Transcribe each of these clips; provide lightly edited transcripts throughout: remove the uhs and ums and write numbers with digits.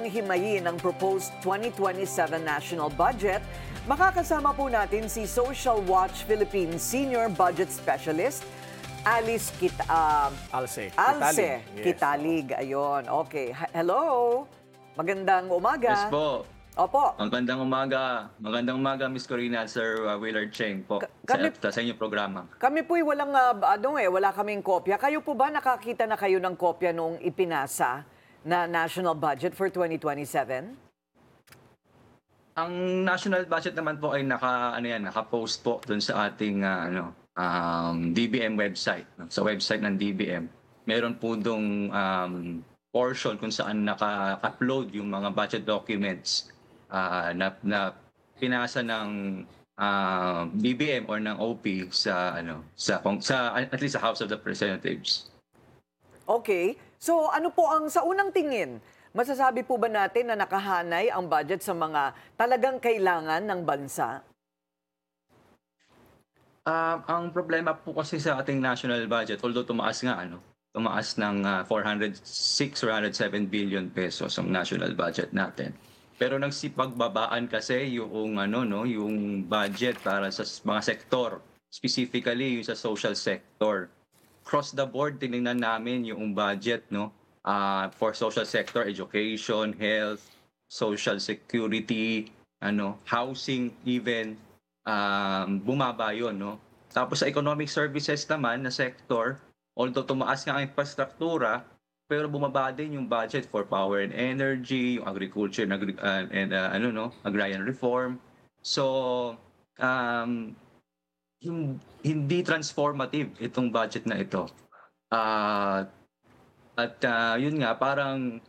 himayin ang proposed 2027 national budget, makakasama po natin si Social Watch Philippines Senior Budget Specialist, Alice Alce. Kitalig. Ayun, okay. Hello, magandang umaga. Yes po. Opo. Magandang umaga. Magandang umaga, Miss Corina, Sir Willard Cheng po sa inyong programa. Kami po'y walang, wala kaming kopya. Kayo po ba nakakita na kayo ng kopya nung ipinasa na national budget for 2027? Ang national budget naman po ay naka-post po dun sa ating DBM website. Sa website ng DBM, meron po dong portion kung saan naka-upload yung mga budget documents na pinasa ng BBM or ng OP sa at least sa House of the Representatives. Okay. So ano po ang sa unang tingin, masasabi po ba natin na nakahanay ang budget sa mga talagang kailangan ng bansa? Ang problema po kasi sa ating national budget, although tumaas ng 406 or 107 billion pesos ang national budget natin. Pero nagsipagbabaan kasi yung yung budget para sa mga sektor, specifically yung sa social sector. Across the board tiningnan namin yung budget for social sector, education, health, social security, housing even, bumaba yun, Tapos sa economic services naman na sector, although tumaas nga ang infrastruktura, pero bumaba din yung budget for power and energy, yung agriculture and agrarian reform. So hindi transformative itong budget na ito. Yun nga, parang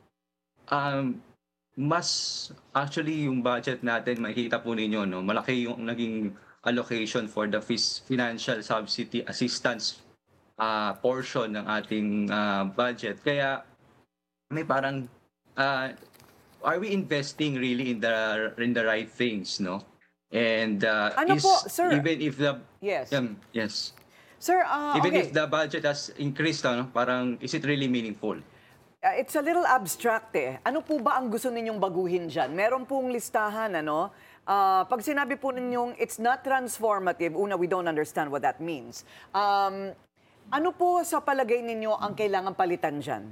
mas actually yung budget natin, makikita po ninyo, malaki yung naging allocation for the financial subsidy assistance portion ng ating budget. Kaya may parang are we investing really in the right things, And sir? Even if the Yes. Yes. Sir, Even okay. if the budget has increased, parang is it really meaningful? It's a little abstract eh. Ano po ba ang gusto ninyong baguhin dyan? Meron pong listahan, pag sinabi po ninyong it's not transformative, una, we don't understand what that means. Ano po sa palagay ninyo ang kailangan palitan dyan?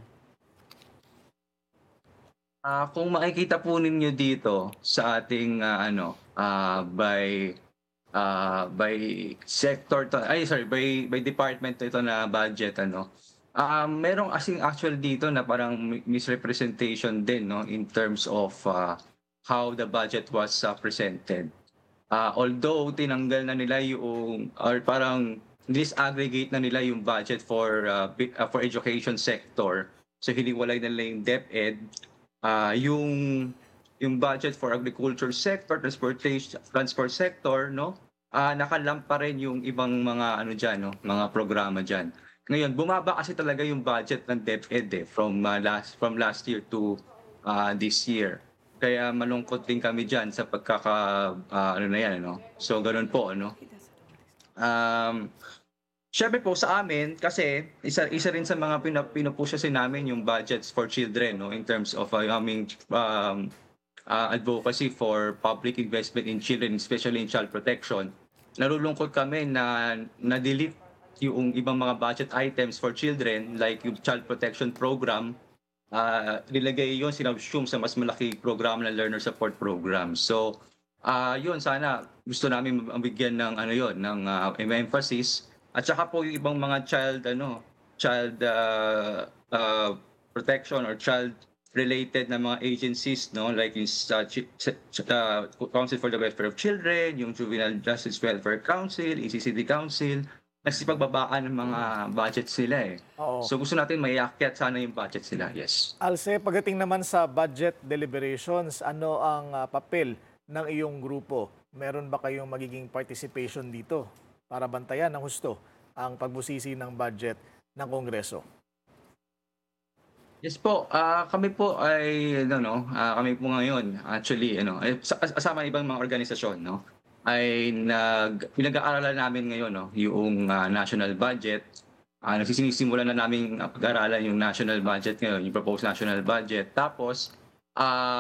Kung makikita po ninyo dito sa ating by sector by department ito na budget merong actually dito na parang misrepresentation din in terms of how the budget was presented. Although tinanggal na nila yung or parang disaggregate na nila yung budget for education sector. So hiniwalay na nila yung DepEd, yung budget for agriculture sector, transport sector, nakalamp pa rin yung ibang mga mga programa diyan. Ngayon, bumaba kasi talaga yung budget ng DepEd from last year to this year. Kaya malungkot din kami diyan sa So ganoon po, Siyempre po sa amin, kasi isa rin sa mga pinupusyasin namin yung budgets for children, in terms of aming advocacy for public investment in children, especially in child protection. Nalulungkot kami na na-delete yung ibang mga budget items for children, like yung child protection program. Nilagay yun, sinassume sa mas malaki program na learner support program. So, yun, sana gusto namin mabigyan ng emphasis. At saka po yung ibang mga child protection or child related na mga agencies, like yung Council for the Welfare of Children, yung Juvenile Justice Welfare Council, ECCD Council, nagsipagbabaan ng mga budget sila Oo. So gusto natin maiakyat sana yung budget sila. Yes. Alce, pagdating naman sa budget deliberations, ano ang papel ng iyong grupo? Meron ba kayong magiging participation dito para bantayan ng husto ang pagbusisi ng budget ng Kongreso? Yes po, kami po ay kami po ngayon actually kasama ibang mga organisasyon ay pinag-aaralan namin ngayon yung national budget. Nagsisimulan na namin pag-aaralan yung national budget ngayon, yung proposed national budget. Tapos